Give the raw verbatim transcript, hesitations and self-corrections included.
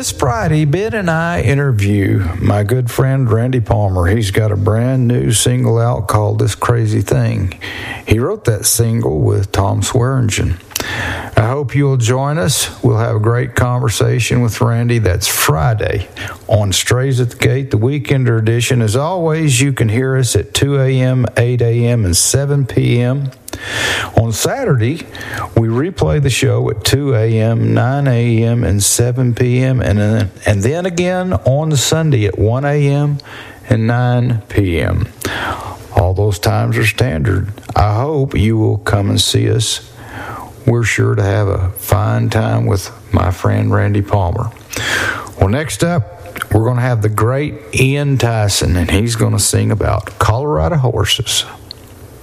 This Friday, Ben and I interview my good friend Randy Palmer. He's got a brand new single out called This Crazy Thing. He wrote that single with Tom Swearingen. I hope you'll join us. We'll have a great conversation with Randy. That's Friday on Strays at the Gate, the Weekender edition. As always, you can hear us at two a.m., eight a.m., and seven p.m. On Saturday, we replay the show at two a.m., nine a.m., and seven p.m., and then, and then again on Sunday at one a.m. and nine p.m. All those times are standard. I hope you will come and see us. We're sure to have a fine time with my friend Randy Palmer. Well, next up, we're going to have the great Ian Tyson, and he's going to sing about Colorado horses.